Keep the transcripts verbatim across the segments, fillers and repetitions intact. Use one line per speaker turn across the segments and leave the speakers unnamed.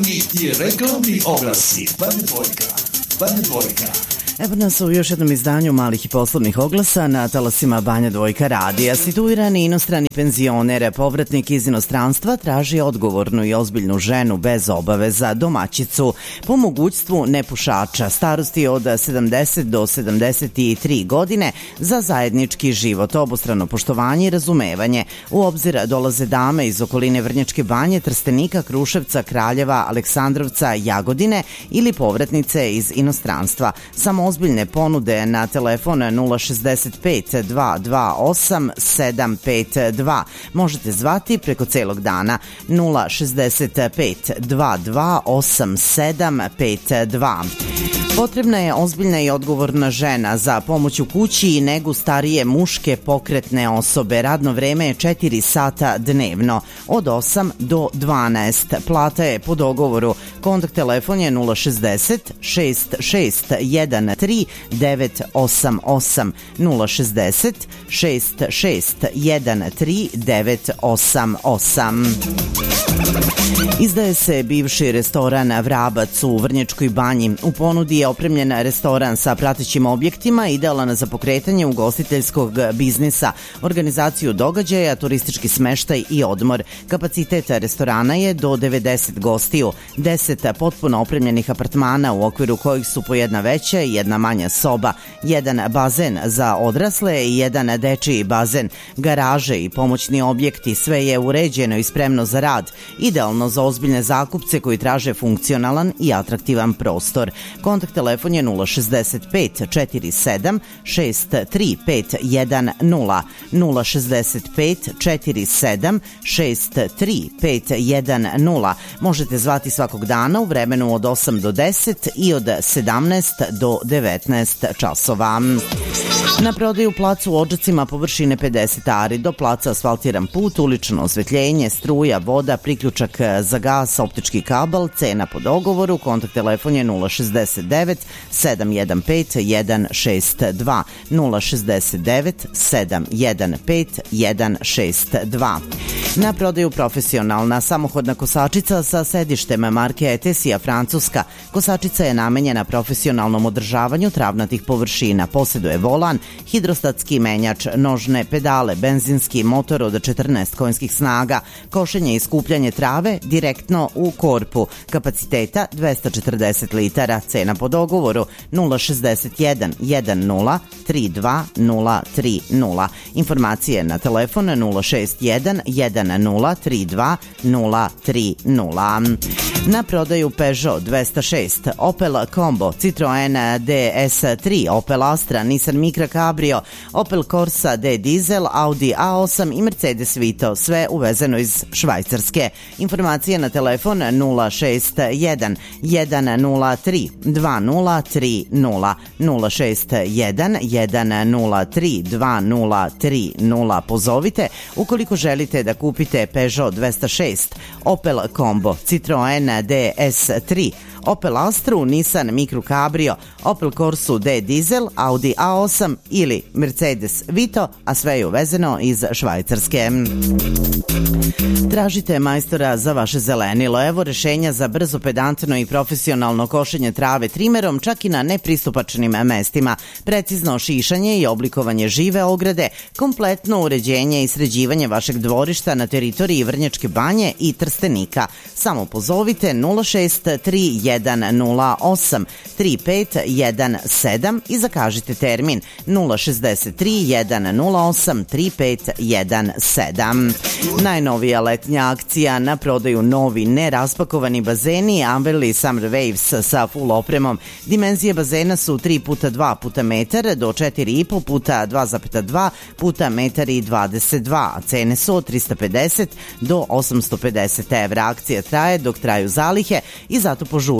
Reklamni i reklamni oglasi. Banja Dvojka. Banja Dvojka.
Evo nas u još jednom izdanju malih i poslovnih oglasa na talasima Banja Dvojka radija. Situirani inostrani penzioner, povratnik iz inostranstva, traži odgovornu i ozbiljnu ženu bez obaveza, domaćicu, po mogućstvu nepušača, starosti od sedamdeset do sedamdeset tri godine, za zajednički život, obostrano poštovanje i razumevanje. U obzir dolaze dame iz okoline Vrnjačke Banje, Trstenika, Kruševca, Kraljeva, Aleksandrovca, Jagodine ili povratnice iz inostranstva. Samo ozbiljne ponude na telefon nula šezdeset pet dva dva osam sedam pet dva. Možete zvati preko celog dana nula šezdeset pet dva dva osam sedam pet dva. Potrebna je ozbiljna i odgovorna žena za pomoć u kući i negu starije muške pokretne osobe. Radno vreme je četiri sata dnevno, od osam do dvanaest. Plata je po dogovoru. Kontakt telefon je nula šezdeset šest šest jedan tri devet osam osam nula šezdeset šest šest jedan tri devet osam osam. Izdaje se bivši restoran Vrabac u Vrnjačkoj Banji. U ponudi je opremljen restoran sa pratećim objektima, idealan za pokretanje ugostiteljskog biznisa, organizaciju događaja, turistički smeštaj i odmor. Kapacitet restorana je do devedeset gostiju, deset potpuno opremljenih apartmana u okviru kojih su po jedna veća i jedna manja soba, jedan bazen za odrasle i jedan dečiji bazen, garaže i pomoćni objekti. Sve je uređeno i spremno za rad, idealno za ozbiljne zakupce koji traže funkcionalan i atraktivan prostor. Kontakt telefon je nula šezdeset pet četiri sedam šest tri pet jedan nula nula šezdeset pet četiri sedam šest tri pet jedan nula. Možete zvati svakog dana u vremenu od osam do deset i od sedamnaest do devetnaest časova. Na prodaju plac u Odžacima površine pedeset ari, do placa asfaltiran put, ulično osvetljenje, struja, voda, priključak za gas, optički kabel, cena po dogovoru. Kontakt telefon je nula šezdeset devet sedam jedan pet jedan šest dva nula šezdeset devet sedam jedan pet jedan šest dva. Na prodaju profesionalna samohodna kosačica sa sedištem marke Etesija, Francuska. Kosačica je namenjena profesionalnom održavanju travnatih površina. Poseduje volan, hidrostatski menjač, nožne pedale, benzinski motor od četrnaest konjskih snaga, košenje i skupljanje trave direktno u korpu, kapaciteta dvesta četrdeset litara, cena po dogovoru nula šezdeset jedan jedan nula tri dva nula tri nula. Informacije na telefon nula šest jedan jedan nula tri dva nula tri nula. Na prodaju Peugeot dvesta šest, Opel Combo, Citroen D S tri, Opel Astra, Nissan Micra Cabrio, Opel Corsa D Diesel, Audi A osam i Mercedes Vito, sve uvezeno iz Švajcarske. Informacije na telefon nula šest jedan jedan nula tri dva nula tri nula nula šest jedan jedan nula tri dva nula tri nula. Pozovite ukoliko želite da kupite Peugeot dvesta šest, Opel Combo, Citroen D S tri, Opel Astru, Nissan Micra Cabrio, Opel Corsu D Diesel, Audi A osam ili Mercedes Vito, a sve je uvezeno iz Švajcarske. Tražite majstora za vaše zelenilo. Evo rešenja za brzo, pedantno i profesionalno košenje trave trimerom, čak i na nepristupačnim mestima, precizno šišanje i oblikovanje žive ograde, kompletno uređenje i sređivanje vašeg dvorišta na teritoriji Vrnjačke Banje i Trstenika. Samo pozovite nula šest tri jedan nula osam tri pet jedan sedam i zakažite termin nula šezdeset tri jedan nula osam tri pet jedan sedam. Najnovija letnja akcija, na prodaju novi neraspakovani bazeni Amberley Summer Waves sa full opremom. Dimenzije bazena su tri puta dva puta metar do četiri i po puta dva zarez dva puta metar i dvadeset dva, a cene su od trista pedeset do osamsto pedeset evra. Akcija traje dok traju zalihe i zato požurite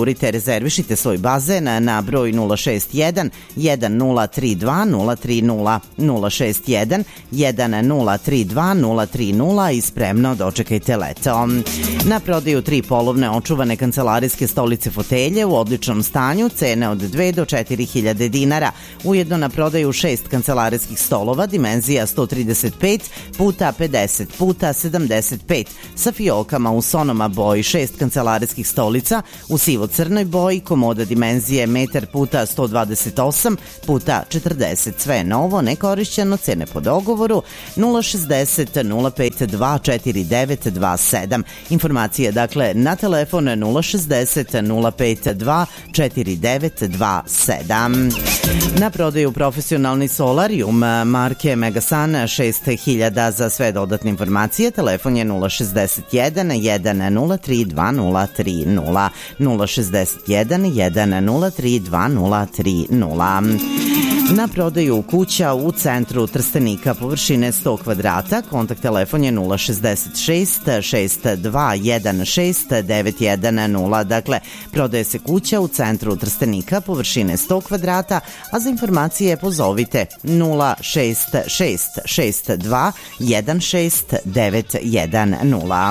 požurite, rezervišite svoj bazen na broj nula šest jedan jedan nula tri dva nula tri nula nula šest jedan jedan nula tri dva nula tri nula i spremno dočekajte leto. Na prodaju tri polovne očuvane kancelarijske stolice fotelje u odličnom stanju, cene od dve do četiri hiljade dinara. Ujedno na prodaju šest kancelarijskih stolova, dimenzija sto trideset pet puta pedeset puta sedamdeset pet sa fiokama u sonoma boji, šest kancelarijskih stolica u sivo-crnoj boji, komoda dimenzije metar puta sto dvadeset osam puta četrdeset, sve novo, nekorišćeno, cene po dogovoru nula šezdeset nula pet dva četiri devet dva sedam. Informacije dakle na telefon nula šezdeset nula pet dva četiri devet dva sedam. Na prodaju profesionalni solarijum marke Megasan šest hiljada. Za sve dodatne informacije telefon je nula šezdeset jedan jedan nula tri dva nula tri nula nula šezdeset jedan jedan nula tri dva nula tri nula. Na prodaju kuća u centru Trstenika površine sto kvadrata, kontakt telefon je nula šezdeset šest šest dva jedan šest devet jedan nula. Dakle, prodaje se kuća u centru Trstenika površine sto kvadrata, a za informacije pozovite nula šest šest šest dva jedan šest devet jedan nula.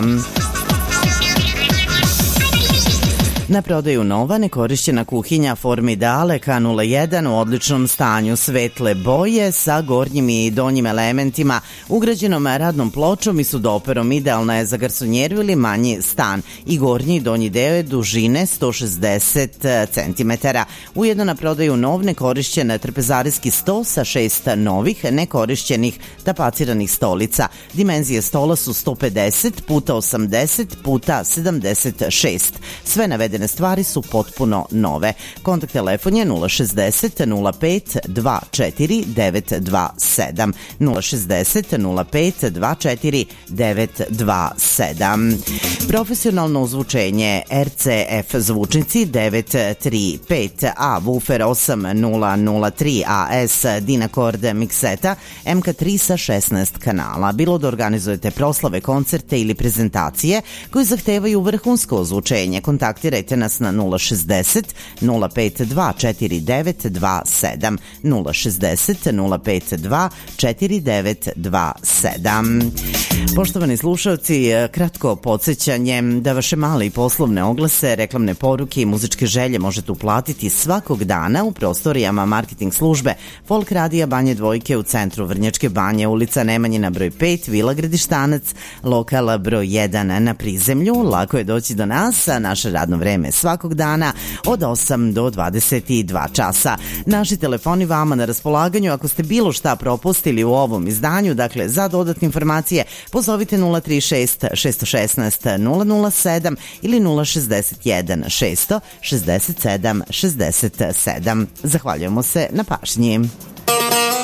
Na prodaju nova nekorišćena kuhinja Formidale K nula jedan u odličnom stanju, svetle boje sa gornjim i donjim elementima, ugrađenom radnom pločom i sudoperom. Idealna je za garsonjeru ili manji stan i gornji i donji deo je dužine sto šezdeset centimetara. Ujedno na prodaju nov nekorišćen trpezarijski sto sa šest novih nekorišćenih tapaciranih stolica. Dimenzije stola su sto pedeset puta osamdeset puta sedamdeset šest. Sve navedene stvari su potpuno nove. Kontakt telefon je nula šezdeset nula pet dva četiri devet dva sedam nula šezdeset nula pet dva četiri devet dva sedam. Profesionalno uzvučenje R C F zvučnici devet tri pet A, Woofer osam nula nula tri A S, Dynacord mikseta M K tri sa šesnaest kanala. Bilo da organizujete proslave, koncerte ili prezentacije koji zahtevaju vrhunsko ozvučenje, kontaktirajte nas na nula šezdeset nula pet dva četiri devet dva sedam nula šezdeset nula pet dva četiri devet dva sedam. Poštovani slušalci, kratko podsjećanje da vaše male i poslovne oglase, reklamne poruke i muzičke želje možete uplatiti svakog dana u prostorijama marketing službe Folk radija Banje Dvojke u centru Vrnjačke Banje, ulica Nemanjina broj pet, Vila Gradištanac, lokal broj jedan na prizemlju. Lako je doći do nas, a naše radno vreme svakog dana od osam do dvadeset dva časa. Naši telefoni vama na raspolaganju ako ste bilo šta propustili u ovom izdanju. Dakle, za dodatne informacije pozovite nula tri šest šest jedan šest nula nula sedam ili nula šezdeset jedan šest šezdeset sedam šezdeset sedam. Zahvaljujemo se na pažnji.